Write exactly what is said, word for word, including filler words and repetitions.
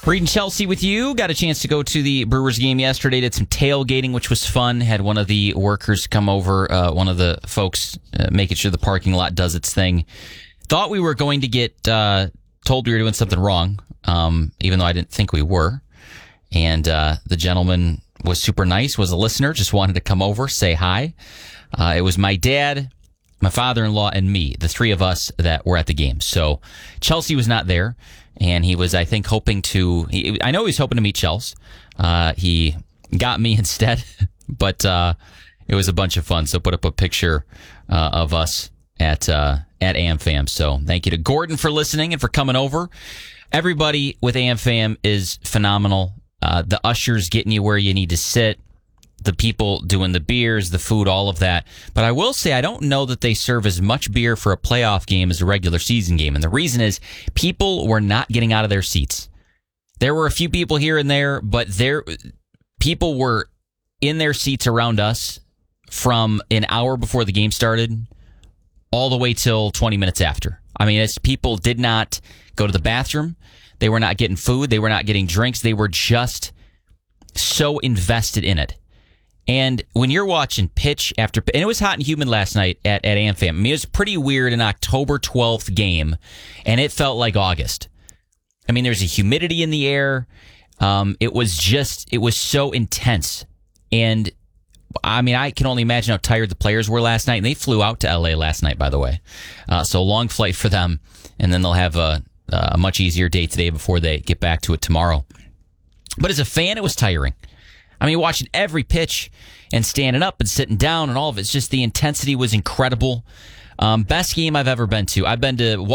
Reading Chelsea with you. Got a chance to go to the Brewers game yesterday. Did some tailgating, which was fun. Had one of the workers come over, uh, one of the folks uh, making sure the parking lot does its thing. Thought we were going to get uh, told we were doing something wrong, um, even though I didn't think we were. And uh, the gentleman was super nice, was a listener, just wanted to come over, say hi. Uh, it was my dad, my father-in-law, and me, the three of us that were at the game. So Chelsea was not there. And he was, I think, hoping to... He, I know he was hoping to meet Chelsea. Uh, he got me instead, but uh, it was a bunch of fun. So put up a picture uh, of us at uh, at AmFam. So thank you to Gordon for listening and for coming over. Everybody with AmFam is phenomenal. Uh, the ushers getting you where you need to sit. The people doing the beers, the food, all of that. But I will say I don't know that they serve as much beer for a playoff game as a regular season game. And the reason is people were not getting out of their seats. There were a few people here and there, but there people were in their seats around us from an hour before the game started all the way till twenty minutes after. I mean, it's, people did not go to the bathroom. They were not getting food. They were not getting drinks. They were just so invested in it. And when you're watching pitch after pitch, and it was hot and humid last night at, at AmFam. I mean, it was pretty weird, an October twelfth game, and it felt like August. I mean, there's a humidity in the air. Um, it was just, it was so intense. And, I mean, I can only imagine how tired the players were last night. And they flew out to L A last night, by the way. Uh, so, long flight for them. And then they'll have a, a much easier day today before they get back to it tomorrow. But as a fan, it was tiring. I mean, watching every pitch and standing up and sitting down and all of it, it's just the intensity was incredible. Um, best game I've ever been to. I've been to